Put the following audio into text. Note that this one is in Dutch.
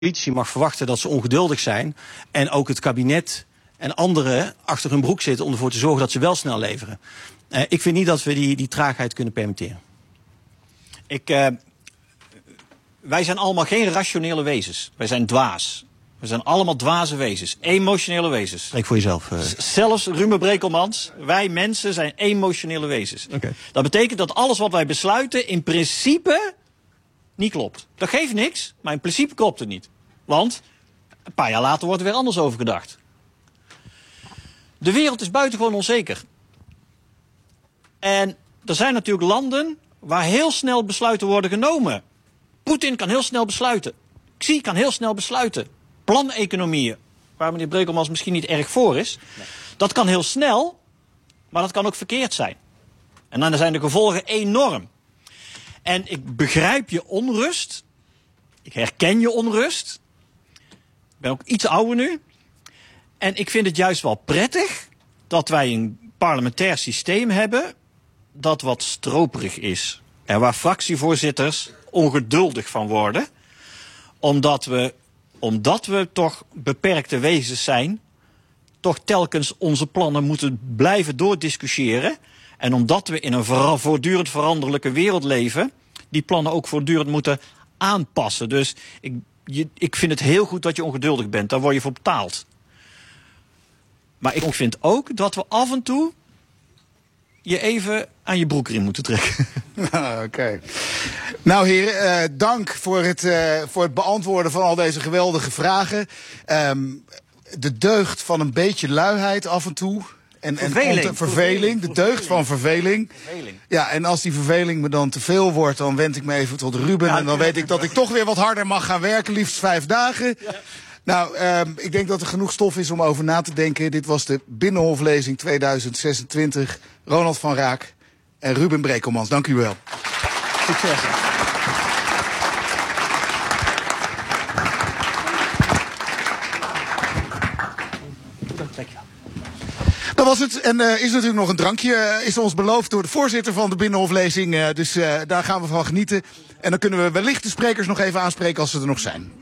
politici mag verwachten dat ze ongeduldig zijn. En ook het kabinet en anderen achter hun broek zitten om ervoor te zorgen dat ze wel snel leveren. Ik vind niet dat we die traagheid kunnen permitteren. Wij zijn allemaal geen rationele wezens. Wij zijn dwaas. We zijn allemaal dwaze wezens. Emotionele wezens. Spreek voor jezelf. Zelfs Ruben Brekelmans, wij mensen zijn emotionele wezens. Okay. Dat betekent dat alles wat wij besluiten in principe niet klopt. Dat geeft niks, maar in principe klopt het niet. Want een paar jaar later wordt er weer anders over gedacht. De wereld is buitengewoon onzeker. En er zijn natuurlijk landen waar heel snel besluiten worden genomen. Poetin kan heel snel besluiten. Xi kan heel snel besluiten. Planeconomieën, waar meneer Brekelmans misschien niet erg voor is. Nee. Dat kan heel snel, maar dat kan ook verkeerd zijn. En dan zijn de gevolgen enorm. En ik begrijp je onrust. Ik herken je onrust. Ik ben ook iets ouder nu. En ik vind het juist wel prettig dat wij een parlementair systeem hebben dat wat stroperig is. En waar fractievoorzitters ongeduldig van worden. Omdat we toch beperkte wezens zijn, toch telkens onze plannen moeten blijven doordiscussiëren. En omdat we in een voortdurend veranderlijke wereld leven, die plannen ook voortdurend moeten aanpassen. Dus ik vind het heel goed dat je ongeduldig bent, daar word je voor betaald. Maar ik vind ook dat we af en toe je even aan je broekriem moeten trekken. Oké. Nou heren, dank voor het beantwoorden van al deze geweldige vragen. De deugd van een beetje luiheid af en toe. Verveling. De deugd van verveling. Ja, en als die verveling me dan te veel wordt, dan wend ik me even tot Ruben. Ja, en dan weet ik dat ik toch weer wat harder mag gaan werken, liefst 5 dagen. Ja. Nou, ik denk dat er genoeg stof is om over na te denken. Dit was de Binnenhoflezing 2026. Ronald van Raak en Ruben Brekelmans. Dank u wel. Succes. Dat was het. En is natuurlijk nog een drankje. Is ons beloofd door de voorzitter van de Binnenhoflezing. Dus daar gaan we van genieten. En dan kunnen we wellicht de sprekers nog even aanspreken als ze er nog zijn.